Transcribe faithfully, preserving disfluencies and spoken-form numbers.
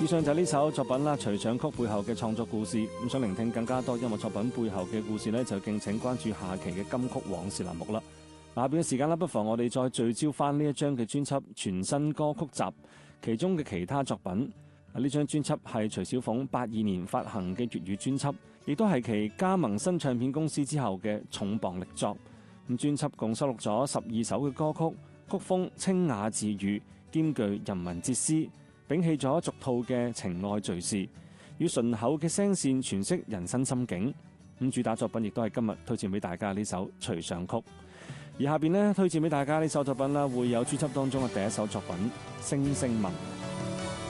以上就係呢首作品啦，隨想曲背後嘅創作故事。咁想聆聽更加多音樂作品背後嘅故事呢，就敬請關注下期嘅金曲往事欄目啦。下邊嘅時間啦，不妨我哋再聚焦翻呢一張嘅專輯全新歌曲集，其中嘅其他作品。呢張專輯係徐小鳳八二年發行嘅粵語專輯，亦都係其加盟新唱片公司之後嘅重磅力作。咁專輯共收錄咗十二首嘅歌曲，曲風清雅自癒，兼具人文哲思，摒棄咗俗套嘅情愛敘事，與順口嘅聲線詮釋人生心境。咁主打作品亦都係今日推薦俾大家呢首《隨想曲》。而下邊呢，推薦俾大家呢首作品啦，會有專輯當中嘅第一首作品《星星問》。